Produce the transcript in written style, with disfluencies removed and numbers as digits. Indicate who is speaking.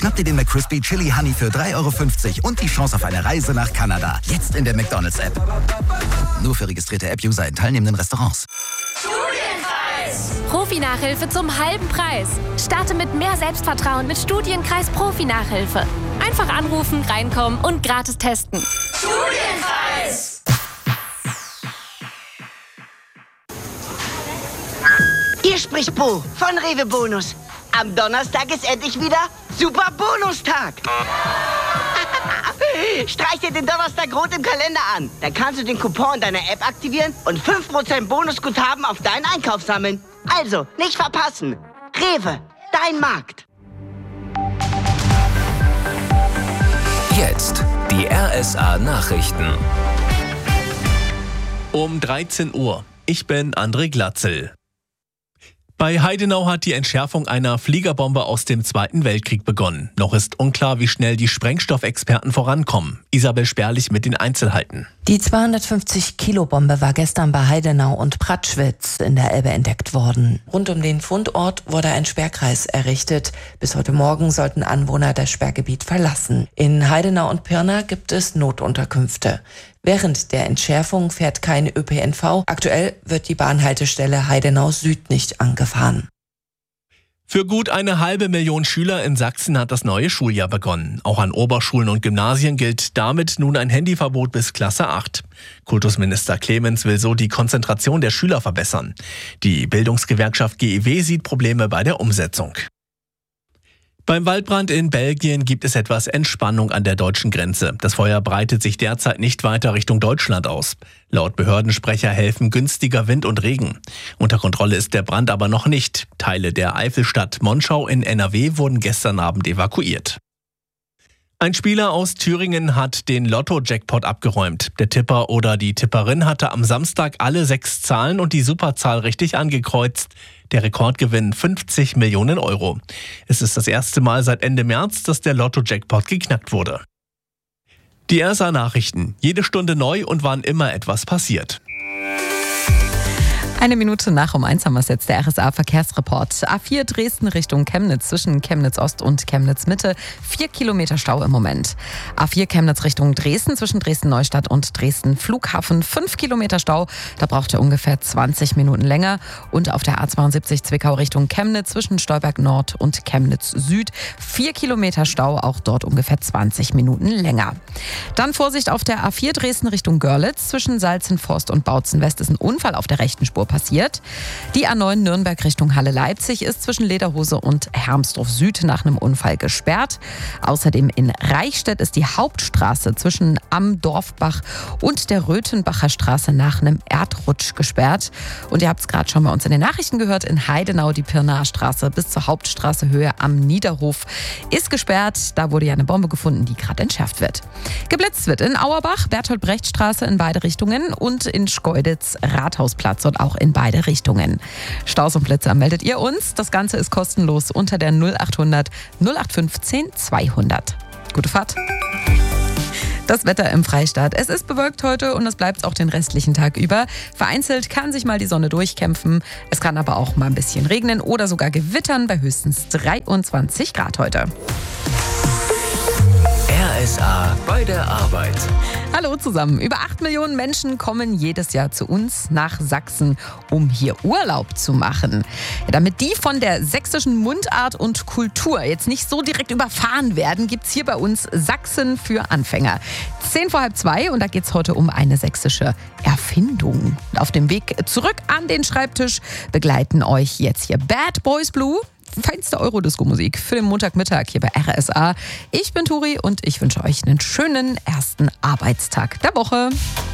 Speaker 1: Schnapp dir den McCrispy Chili Honey für 3,50 € und die Chance auf eine Reise nach Kanada. Jetzt in der McDonald's-App. Nur für registrierte App-User in teilnehmenden Restaurants.
Speaker 2: Studienkreis! Profi-Nachhilfe zum halben Preis. Starte mit mehr Selbstvertrauen mit Studienkreis Profi-Nachhilfe. Einfach anrufen, reinkommen und gratis testen. Studienkreis!
Speaker 3: Hier spricht Bo von Rewe Bonus. Am Donnerstag ist endlich wieder Super Bonustag. Streich dir den Donnerstag rot im Kalender an. Dann kannst du den Coupon in deiner App aktivieren und 5% Bonusguthaben auf deinen Einkauf sammeln. Also, nicht verpassen. Rewe, dein Markt.
Speaker 4: Jetzt die RSA Nachrichten.
Speaker 5: Um 13 Uhr. Ich bin André Glatzel. Bei Heidenau hat die Entschärfung einer Fliegerbombe aus dem Zweiten Weltkrieg begonnen. Noch ist unklar, wie schnell die Sprengstoffexperten vorankommen. Isabel Sperlich mit den Einzelheiten.
Speaker 6: Die 250-Kilo-Bombe war gestern bei Heidenau und Pratschwitz in der Elbe entdeckt worden. Rund um den Fundort wurde ein Sperrkreis errichtet. Bis heute Morgen sollten Anwohner das Sperrgebiet verlassen. In Heidenau und Pirna gibt es Notunterkünfte. Während der Entschärfung fährt kein ÖPNV. Aktuell wird die Bahnhaltestelle Heidenau Süd nicht angefahren.
Speaker 5: Für gut 500.000 Schüler in Sachsen hat das neue Schuljahr begonnen. Auch an Oberschulen und Gymnasien gilt damit nun ein Handyverbot bis Klasse 8. Kultusminister Clemens will so die Konzentration der Schüler verbessern. Die Bildungsgewerkschaft GEW sieht Probleme bei der Umsetzung. Beim Waldbrand in Belgien gibt es etwas Entspannung an der deutschen Grenze. Das Feuer breitet sich derzeit nicht weiter Richtung Deutschland aus. Laut Behördensprecher helfen günstiger Wind und Regen. Unter Kontrolle ist der Brand aber noch nicht. Teile der Eifelstadt Monschau in NRW wurden gestern Abend evakuiert. Ein Spieler aus Thüringen hat den Lotto-Jackpot abgeräumt. Der Tipper oder die Tipperin hatte am Samstag alle 6 Zahlen und die Superzahl richtig angekreuzt. Der Rekordgewinn 50 Millionen €. Es ist das erste Mal seit Ende März, dass der Lotto-Jackpot geknackt wurde. Die RSA Nachrichten. Jede Stunde neu und wann immer etwas passiert.
Speaker 7: 1 nach 1 haben wir jetzt, der RSA-Verkehrsreport. A4 Dresden Richtung Chemnitz, zwischen Chemnitz Ost und Chemnitz Mitte. 4 Kilometer Stau im Moment. A4 Chemnitz Richtung Dresden, zwischen Dresden Neustadt und Dresden Flughafen. 5 Kilometer Stau, da braucht ihr ungefähr 20 Minuten länger. Und auf der A72 Zwickau Richtung Chemnitz, zwischen Stolberg Nord und Chemnitz Süd. 4 Kilometer Stau, auch dort ungefähr 20 Minuten länger. Dann Vorsicht auf der A4 Dresden Richtung Görlitz, zwischen Salzenforst und Bautzen West ist ein Unfall auf der rechten Spur passiert. Die A9 Nürnberg Richtung Halle-Leipzig ist zwischen Lederhose und Hermsdorf Süd nach einem Unfall gesperrt. Außerdem in Reichstätt ist die Hauptstraße zwischen Am Dorfbach und der Röthenbacher Straße nach einem Erdrutsch gesperrt. Und ihr habt es gerade schon bei uns in den Nachrichten gehört, in Heidenau die Pirnaer Straße bis zur Hauptstraße Höhe am Niederhof ist gesperrt. Da wurde ja eine Bombe gefunden, die gerade entschärft wird. Geblitzt wird in Auerbach, Bertolt-Brecht-Straße in beide Richtungen und in Schkeuditz Rathausplatz und auch in beide Richtungen. Staus und Blitzer meldet ihr uns. Das Ganze ist kostenlos unter der 0800 0815 200. Gute Fahrt. Das Wetter im Freistaat. Es ist bewölkt heute und es bleibt auch den restlichen Tag über. Vereinzelt kann sich mal die Sonne durchkämpfen. Es kann aber auch mal ein bisschen regnen oder sogar gewittern bei höchstens 23 Grad heute.
Speaker 4: RSA bei der Arbeit.
Speaker 7: Hallo zusammen. Über 8 Millionen Menschen kommen jedes Jahr zu uns nach Sachsen, um hier Urlaub zu machen. Ja, damit die von der sächsischen Mundart und Kultur jetzt nicht so direkt überfahren werden, gibt es hier bei uns Sachsen für Anfänger. 1:10 und da geht es heute um eine sächsische Erfindung. Auf dem Weg zurück an den Schreibtisch begleiten euch jetzt hier Bad Boys Blue. Feinste Eurodisco-Musik für den Montagmittag hier bei RSA. Ich bin Turi und ich wünsche euch einen schönen ersten Arbeitstag der Woche.